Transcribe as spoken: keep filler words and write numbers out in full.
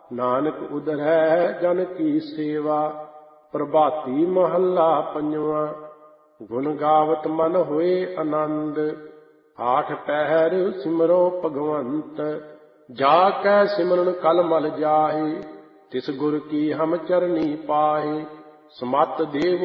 ਨਾਨਕ ਉਦਰੈ ਜਨ ਕੀ ਸੇਵਾ। ਪ੍ਰਭਾਤੀ ਮਹੱਲਾ ਪੰਜਵਾਂ। ਗੁਣ ਗਾਵਤ ਮਨ ਹੋਏ ਆਨੰਦ, ਆਠ ਪਹਿਰ ਸਿਮਰੋ ਭਗਵੰਤ। ਜਾ ਕੈ ਸਿਮਰਨ ਕਲ ਮਲ ਜਾਹੇ, ਤਿਸ ਗੁਰ ਕੀ ਹਮ ਚਰਨੀ ਪਾਹੇ। ਸਮਤ ਦੇਵ